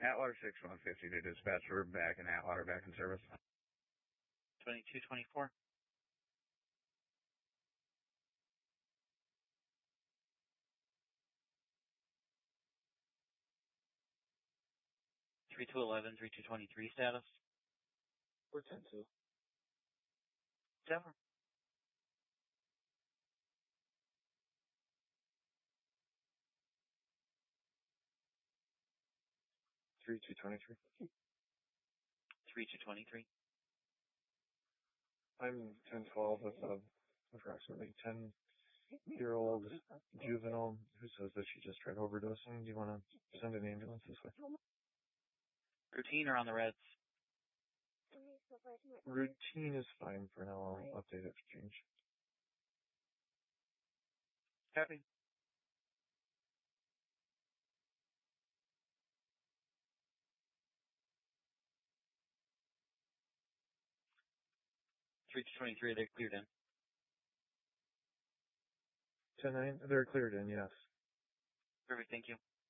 Atwater 6150 to dispatch. We're back in Atwater, back in service. 2224. Three 211, 3223 status. We're 10-2. 7. 3223. 3223. I'm 1012 with approximately 10-year-old juvenile who says that she just tried overdosing. Do you want to send an ambulance this way? Routine or on the reds? Routine is fine for now. I'll update it for change. Copy. Three to 23, they're cleared in. 10-9, they're cleared in, yes. Perfect, thank you.